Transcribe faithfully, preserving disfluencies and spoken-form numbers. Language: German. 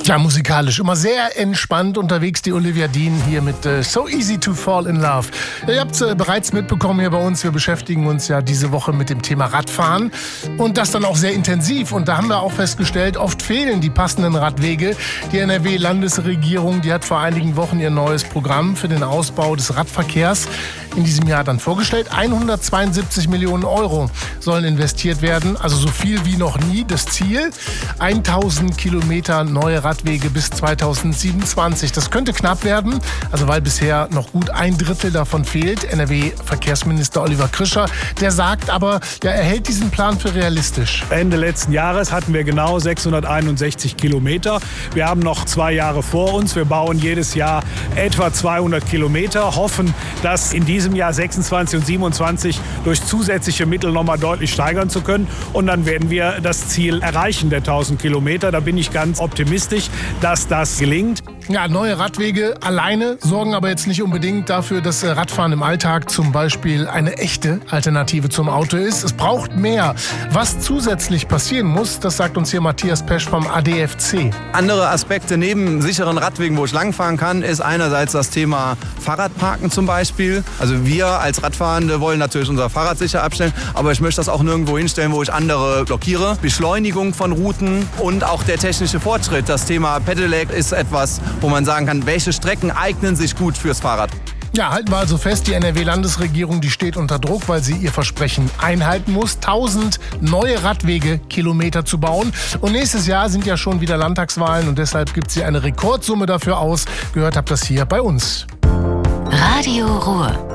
Ja, musikalisch immer sehr entspannt unterwegs, die Olivia Dean hier mit äh, So Easy to Fall in Love. Ja, ihr habt es äh, bereits mitbekommen hier bei uns, wir beschäftigen uns ja diese Woche mit dem Thema Radfahren und das dann auch sehr intensiv. Und da haben wir auch festgestellt, oft fehlen die passenden Radwege. Die N R W-Landesregierung, die hat vor einigen Wochen ihr neues Programm für den Ausbau des Radverkehrs in diesem Jahr dann vorgestellt. hundertzweiundsiebzig Millionen Euro sollen investiert werden, also so viel wie noch nie. Das Ziel, tausend Kilometer neue Radwege bis zweitausendsiebenundzwanzig. Das könnte knapp werden, also weil bisher noch gut ein Drittel davon fehlt. N R W-Verkehrsminister Oliver Krischer, der sagt aber, ja, er hält diesen Plan für realistisch. Ende letzten Jahres hatten wir genau sechshunderteinundsechzig Kilometer. Wir haben noch zwei Jahre vor uns. Wir bauen jedes Jahr etwa zweihundert Kilometer, hoffen, dass in diesem Jahr sechsundzwanzig und siebenundzwanzig durch zusätzliche Mittel noch mal deutlich steigern zu können. Und dann werden wir das Ziel erreichen der tausend Kilometer. Da bin ich ganz optimistisch, dass das gelingt. Ja, neue Radwege alleine sorgen aber jetzt nicht unbedingt dafür, dass Radfahren im Alltag zum Beispiel eine echte Alternative zum Auto ist. Es braucht mehr. Was zusätzlich passieren muss, das sagt uns hier Matthias Pesch vom A D F C. Andere Aspekte neben sicheren Radwegen, wo ich langfahren kann, ist einerseits das Thema Fahrradparken zum Beispiel. Also wir als Radfahrende wollen natürlich unser Fahrrad sicher abstellen, aber ich möchte das auch nirgendwo hinstellen, wo ich andere blockiere. Beschleunigung von Routen und auch der technische Fortschritt. Das Thema Pedelec ist etwas, wo man sagen kann, welche Strecken eignen sich gut fürs Fahrrad. Ja, halten wir also fest, die N R W-Landesregierung, die steht unter Druck, weil sie ihr Versprechen einhalten muss, tausend neue Radwege, Kilometer zu bauen. Und nächstes Jahr sind ja schon wieder Landtagswahlen und deshalb gibt sie eine Rekordsumme dafür aus. Gehört habt das hier bei uns. Radio Ruhr.